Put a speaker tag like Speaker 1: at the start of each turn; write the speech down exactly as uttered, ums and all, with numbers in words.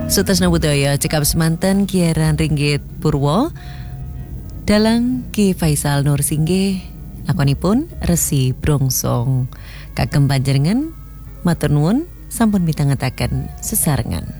Speaker 1: Sutresna budaya cekap semanten Kieran Ringgit Purwo dalang Ki Faisal Nur Singgih lakonipun Resi Brongsong kagem panjenengan matur nuwun sampun mitangetaken sesarengan.